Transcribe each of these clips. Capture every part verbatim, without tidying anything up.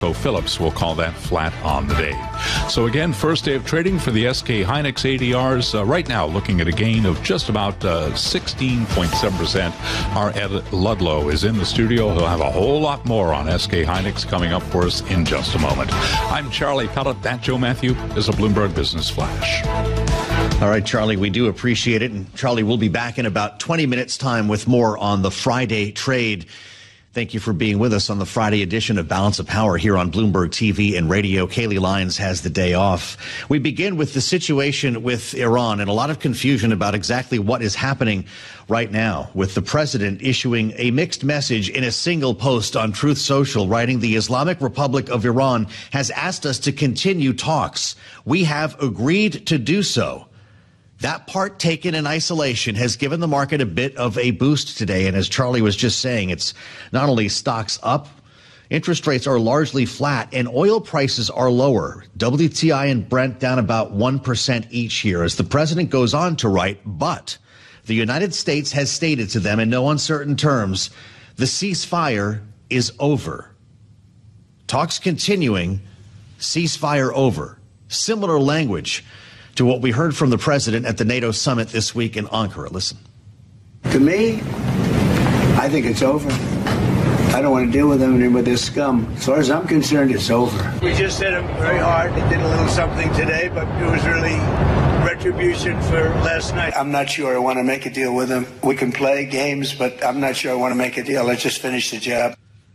So Phillips will call that flat on the day. So again, first day of trading for the S K Hynix A D Rs. Uh, right now, looking at a gain of just about uh, sixteen point seven percent. Our Ed Ludlow is in the studio. He'll have a whole lot more on S K Hynix coming up for us in just a moment. I'm Charlie Pellet. That, Joe Matthew, is a Bloomberg Business Flash. All right, Charlie, we do appreciate it. And Charlie will be back in about twenty minutes' time with more on the Friday trade. Thank you for being with us on the Friday edition of Balance of Power here on Bloomberg T V and radio. Kaylee Lyons has the day off. We begin with the situation with Iran and a lot of confusion about exactly what is happening right now, with the president issuing a mixed message in a single post on Truth Social, writing, "The Islamic Republic of Iran has asked us to continue talks. We have agreed to do so." That part taken in isolation has given the market a bit of a boost today. And as Charlie was just saying, it's not only stocks up, interest rates are largely flat, and oil prices are lower. W T I and Brent down about one percent each here, as the president goes on to write, but the United States has stated to them in no uncertain terms, the ceasefire is over. Talks continuing, ceasefire over. Similar language to what we heard from the president at the NATO summit this week in Ankara. Listen. To me, I think it's over. I don't want to deal with them and with this scum. As far as I'm concerned, it's over. We just hit them very hard. They did a little something today, but it was really retribution for last night. I'm not sure I want to make a deal with them. We can play games, but I'm not sure I want to make a deal. Let's just finish the job.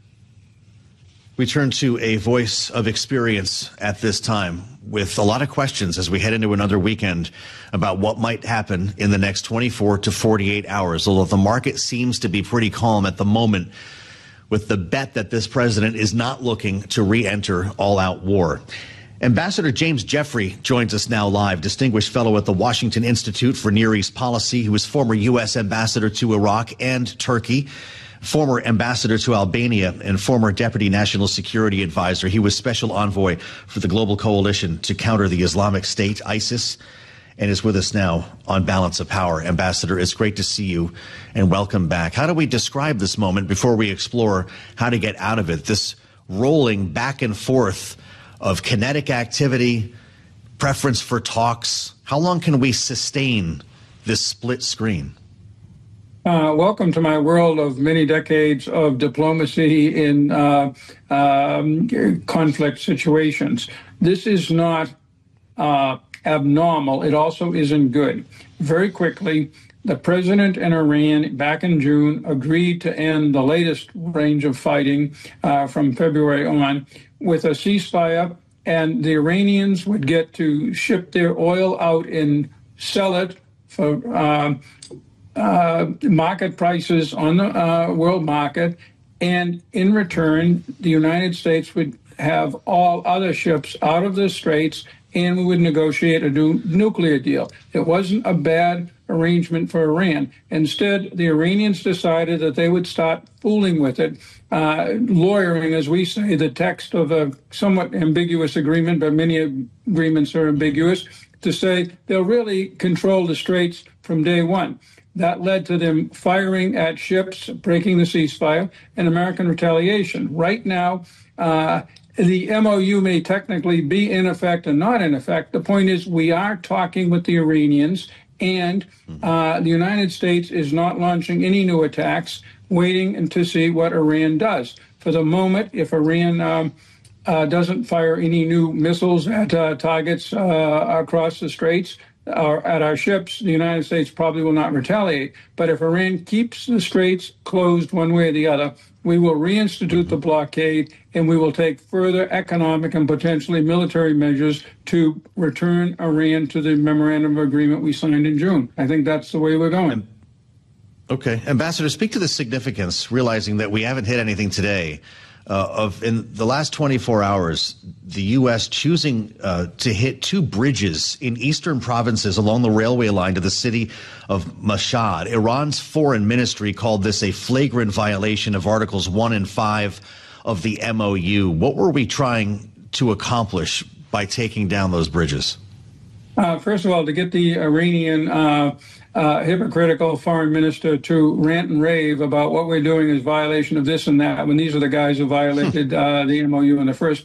We turn to a voice of experience at this time, with a lot of questions as we head into another weekend about what might happen in the next twenty-four to forty-eight hours, although the market seems to be pretty calm at the moment, with the bet that this president is not looking to re-enter all-out war. Ambassador James Jeffrey joins us now live, distinguished fellow at the Washington Institute for Near East Policy, who is former U S ambassador to Iraq and Turkey, former ambassador to Albania, and former deputy national security advisor. He was special envoy for the global coalition to counter the Islamic State, ISIS, and is with us now on Balance of Power. Ambassador, it's great to see you and welcome back. How do we describe this moment before we explore how to get out of it? This rolling back and forth of kinetic activity, preference for talks. How long can we sustain this split screen? Uh, welcome to my world of many decades of diplomacy in uh, um, conflict situations. This is not uh, abnormal. It also isn't good. Very quickly, the president and Iran back in June agreed to end the latest range of fighting uh, from February on with a ceasefire, and the Iranians would get to ship their oil out and sell it for uh, Uh, market prices on the uh, world market, and in return, the United States would have all other ships out of the straits, and we would negotiate a new nuclear deal. It wasn't a bad arrangement for Iran. Instead, the Iranians decided that they would start fooling with it, uh, lawyering, as we say, the text of a somewhat ambiguous agreement, but many agreements are ambiguous, to say they'll really control the straits from day one. That led to them firing at ships, breaking the ceasefire, and American retaliation. Right now, uh, the M O U may technically be in effect and not in effect. The point is we are talking with the Iranians, and uh, the United States is not launching any new attacks, waiting to see what Iran does. For the moment, if Iran um, uh, doesn't fire any new missiles at uh, targets uh, across the straits, Our, at our ships, the United States probably will not retaliate. But if Iran keeps the straits closed one way or the other, we will reinstitute the blockade, and we will take further economic and potentially military measures to return Iran to the memorandum of agreement we signed in June. I think that's the way we're going. Okay. Ambassador, speak to the significance, realizing that we haven't hit anything today, Uh, of in the last twenty-four hours, the U S choosing uh, to hit two bridges in eastern provinces along the railway line to the city of Mashhad. Iran's foreign ministry called this a flagrant violation of Articles one and five of the M O U. What were we trying to accomplish by taking down those bridges? Uh, first of all, to get the Iranian uh, uh, hypocritical foreign minister to rant and rave about what we're doing is violation of this and that, when these are the guys who violated uh, the M O U in the first